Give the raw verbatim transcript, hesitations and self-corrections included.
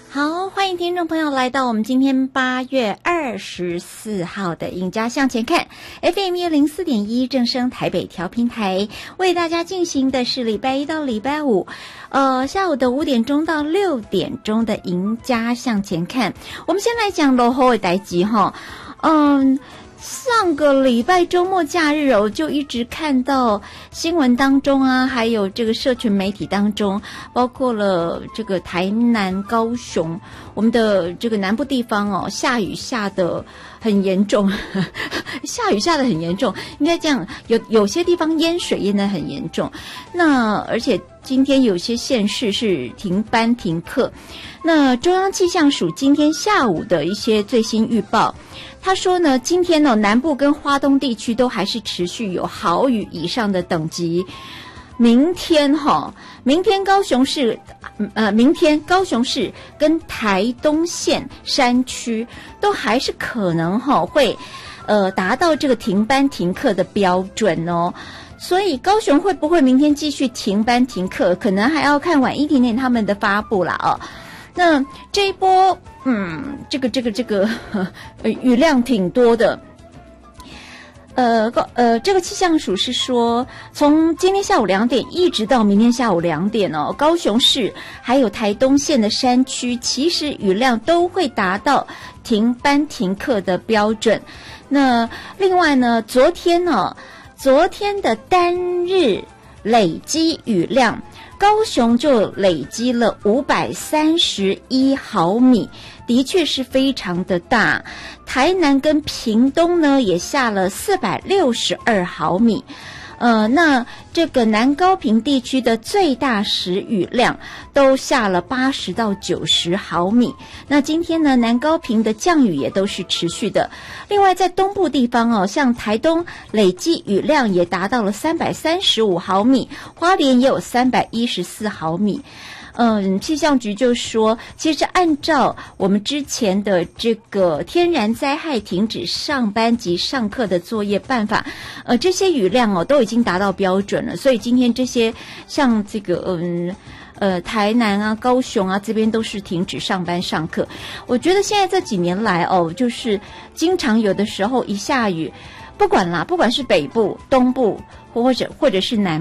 好，欢迎听众朋友来到我们今天八月二十四号的赢家向前看 F M 一零四点一正声台北调频台，为大家进行的是礼拜一到礼拜五呃下午的五点钟到六点钟的赢家向前看。我们先来讲落后的代志哈，嗯。上个礼拜周末假日哦，就一直看到新闻当中啊，还有这个社群媒体当中，包括了这个台南、高雄，我们的这个南部地方哦，下雨下得很严重，下雨下得很严重，应该这样，有有些地方淹水淹得很严重。那而且今天有些县市是停班停课。那中央气象署今天下午的一些最新预报，他说呢，今天呢、哦、南部跟花东地区都还是持续有豪雨以上的等级。明天哈、哦，明天高雄市，呃，明天高雄市跟台东县山区都还是可能哈、哦、会，呃，达到这个停班停课的标准哦。所以高雄会不会明天继续停班停课，可能还要看晚一点点他们的发布啦哦。那这一波，嗯，这个这个这个呃雨量挺多的。呃呃，这个气象署是说，从今天下午两点一直到明天下午两点哦，高雄市还有台东县的山区，其实雨量都会达到停班停课的标准。那另外呢，昨天呢、哦，昨天的单日累积雨量，高雄就累积了五百三十一毫米，的确是非常的大。台南跟屏东呢也下了四百六十二毫米。呃，那这个南高屏地区的最大时雨量都下了八十到九十毫米。那今天呢，南高屏的降雨也都是持续的。另外，在东部地方哦，像台东累积雨量也达到了三百三十五毫米，花莲也有三百一十四毫米。嗯，气象局就说，其实按照我们之前的这个天然灾害停止上班及上课的作业办法，呃，这些雨量哦都已经达到标准了，所以今天这些像这个嗯呃台南啊、高雄啊这边都是停止上班上课。我觉得现在这几年来哦，就是经常有的时候一下雨，不管啦，不管是北部、东部或者或者是南